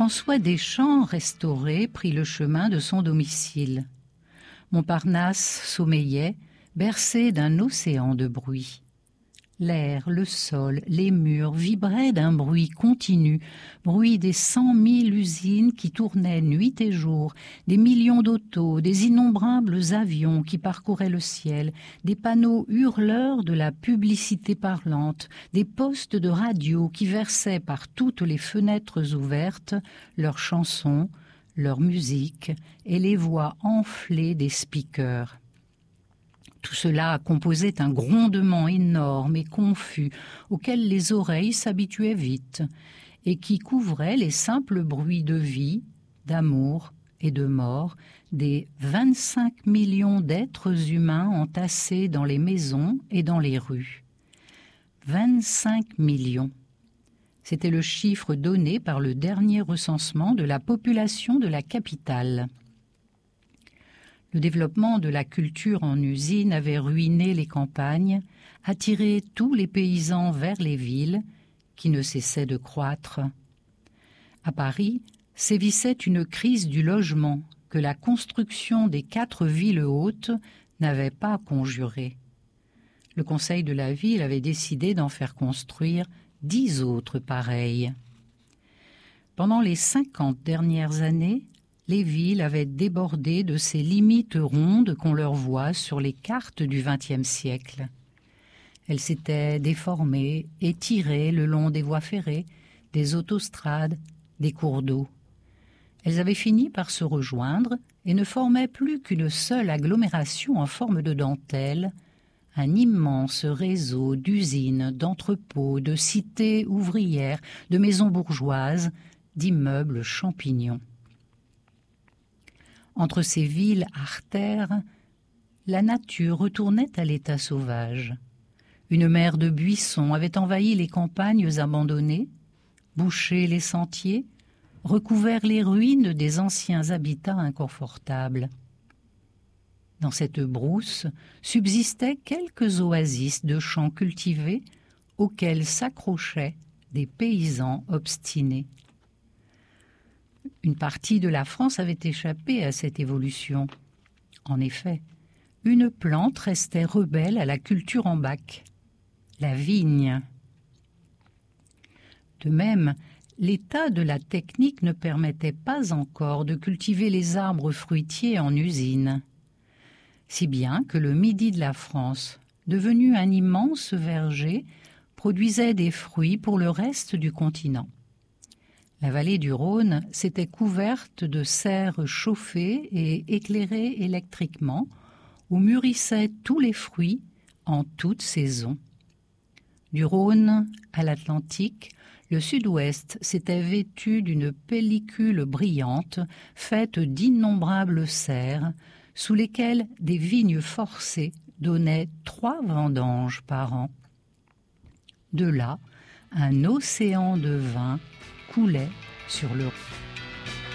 François Deschamps, restauré, prit le chemin de son domicile. Montparnasse sommeillait, bercé d'un océan de bruit. L'air, le sol, les murs vibraient d'un bruit continu, bruit des 100 000 usines qui tournaient nuit et jour, des millions d'autos, des innombrables avions qui parcouraient le ciel, des panneaux hurleurs de la publicité parlante, des postes de radio qui versaient par toutes les fenêtres ouvertes leurs chansons, leur musique et les voix enflées des speakers. Tout cela composait un grondement énorme et confus auquel les oreilles s'habituaient vite et qui couvrait les simples bruits de vie, d'amour et de mort des 25 millions d'êtres humains entassés dans les maisons et dans les rues. 25 millions. C'était le chiffre donné par le dernier recensement de la population de la capitale. Le développement de la culture en usine avait ruiné les campagnes, attiré tous les paysans vers les villes, qui ne cessaient de croître. À Paris, sévissait une crise du logement que la construction des 4 villes hautes n'avait pas conjurée. Le conseil de la ville avait décidé d'en faire construire 10 autres pareilles. Pendant les 50 dernières années, les villes avaient débordé de ces limites rondes qu'on leur voit sur les cartes du XXe siècle. Elles s'étaient déformées, étirées le long des voies ferrées, des autostrades, des cours d'eau. Elles avaient fini par se rejoindre et ne formaient plus qu'une seule agglomération en forme de dentelle, un immense réseau d'usines, d'entrepôts, de cités ouvrières, de maisons bourgeoises, d'immeubles champignons. Entre ces villes artères, la nature retournait à l'état sauvage. Une mer de buissons avait envahi les campagnes abandonnées, bouché les sentiers, recouvert les ruines des anciens habitats inconfortables. Dans cette brousse subsistaient quelques oasis de champs cultivés auxquels s'accrochaient des paysans obstinés. Une partie de la France avait échappé à cette évolution. En effet, une plante restait rebelle à la culture en bac, la vigne. De même, l'état de la technique ne permettait pas encore de cultiver les arbres fruitiers en usine, si bien que le midi de la France, devenu un immense verger, produisait des fruits pour le reste du continent. La vallée du Rhône s'était couverte de serres chauffées et éclairées électriquement, où mûrissaient tous les fruits en toute saison. Du Rhône à l'Atlantique, le sud-ouest s'était vêtu d'une pellicule brillante faite d'innombrables serres, sous lesquelles des vignes forcées donnaient 3 vendanges par an. De là, un océan de vin coulait sur le Rhône.